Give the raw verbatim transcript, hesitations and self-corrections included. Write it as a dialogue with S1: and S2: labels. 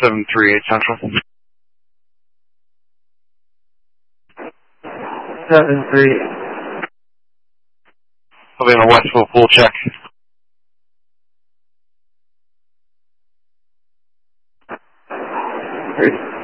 S1: seven three eight Central.
S2: seven three.
S1: I'll be on a Westville full check.
S2: Great.